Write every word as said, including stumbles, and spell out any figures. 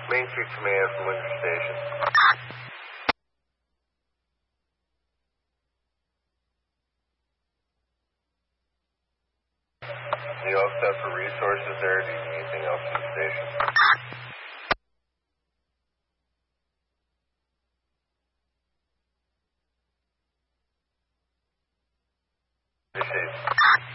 Main Street Command from Windsor Station. Are you all set for resources there, or do you need anything else from the station? Appreciate it.